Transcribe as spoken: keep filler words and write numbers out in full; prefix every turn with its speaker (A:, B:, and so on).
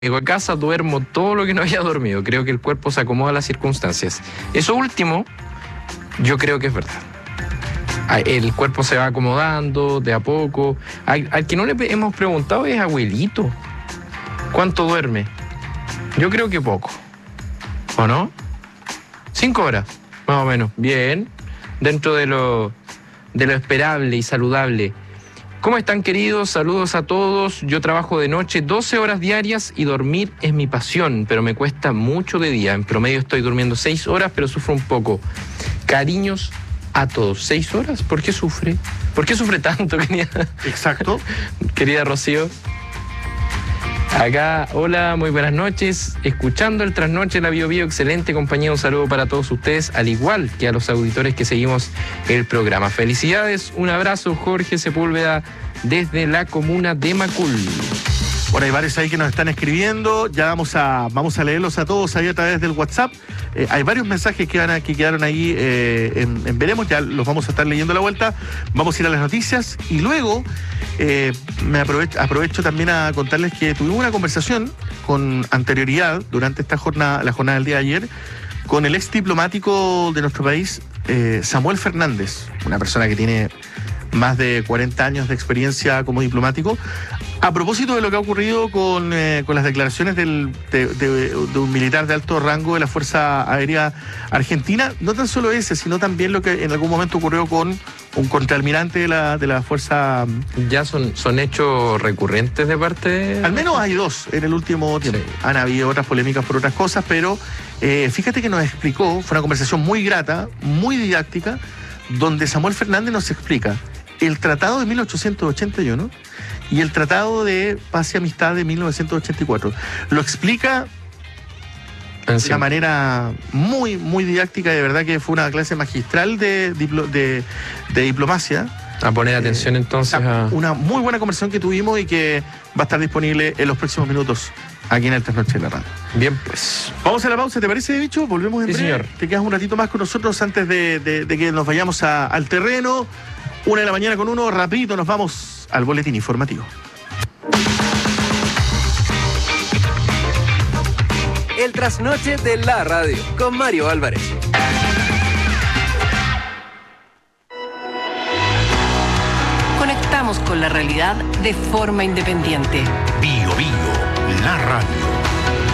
A: Llego a casa, duermo todo lo que no había dormido. Creo que el cuerpo se acomoda a las circunstancias. Eso último, yo creo que es verdad. El cuerpo se va acomodando de a poco. Al, al que no le hemos preguntado es abuelito. ¿Cuánto duerme? Yo creo que poco. ¿O no? Cinco horas, más o menos. Bien. Dentro de lo, de lo esperable y saludable. ¿Cómo están, queridos? Saludos a todos. Yo trabajo de noche doce horas diarias y dormir es mi pasión, pero me cuesta mucho de día. En promedio estoy durmiendo seis horas, pero sufro un poco. Cariños a todos. ¿Seis horas? ¿Por qué sufre? ¿Por qué sufre tanto, querida?
B: Exacto.
A: Querida Rocío. Acá, hola, muy buenas noches. Escuchando el Trasnoche de la Bio Bio, excelente compañía. Un saludo para todos ustedes, al igual que a los auditores que seguimos el programa. Felicidades, un abrazo, Jorge Sepúlveda, desde la comuna de Macul.
B: Bueno, hay varios ahí que nos están escribiendo. Ya vamos a, vamos a leerlos a todos ahí a través del WhatsApp. Eh, hay varios mensajes que, van a, que quedaron ahí eh, en, en Veremos, ya los vamos a estar leyendo a la vuelta. Vamos a ir a las noticias y luego eh, me aprovecho, aprovecho también a contarles que tuvimos una conversación con anterioridad durante esta jornada, la jornada del día de ayer, con el ex diplomático de nuestro país, eh, Samuel Fernández, una persona que tiene más de cuarenta años de experiencia como diplomático, a propósito de lo que ha ocurrido con, eh, con las declaraciones del, de, de, de un militar de alto rango de la Fuerza Aérea Argentina. No tan solo ese, sino también lo que en algún momento ocurrió con un contraalmirante de la, de la Fuerza...
A: ¿Ya son, son hechos recurrentes de parte...?
B: Al menos hay dos en el último tiempo. Sí. Han habido otras polémicas por otras cosas, pero eh, fíjate que nos explicó, fue una conversación muy grata, muy didáctica, donde Samuel Fernández nos explica el Tratado de mil ochocientos ochenta y uno y el Tratado de Paz y Amistad de mil novecientos ochenta y cuatro. Lo explica de una manera muy, muy didáctica. De verdad que fue una clase magistral de, diplo, de, de diplomacia.
A: A poner atención eh, entonces a...
B: Una muy buena conversación que tuvimos y que va a estar disponible en los próximos minutos aquí en el Trasnoche de la Radio.
A: Bien, pues.
B: Vamos a la pausa, ¿te parece, bicho? Volvemos en
A: sí,
B: breve.
A: Señor.
B: Te quedas un ratito más con nosotros antes de, de, de que nos vayamos a, al terreno. Una de la mañana con uno, rapidito nos vamos al boletín informativo.
C: El Trasnoche de la Radio, con Mario Álvarez.
D: Conectamos con la realidad de forma independiente.
E: Bio Bio, la radio.